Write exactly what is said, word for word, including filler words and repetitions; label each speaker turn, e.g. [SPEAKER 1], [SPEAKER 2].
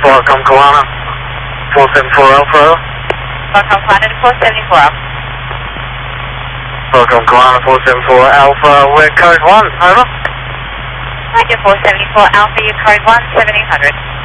[SPEAKER 1] Welcome, Kalana. four seven four Alpha.
[SPEAKER 2] Welcome, Kalana four seventy-four Alpha.
[SPEAKER 1] Welcome, Kalana four seven four Alpha. We're code one. Over.
[SPEAKER 2] Roger, four seventy-four Alpha, you're code one, seventeen hundred.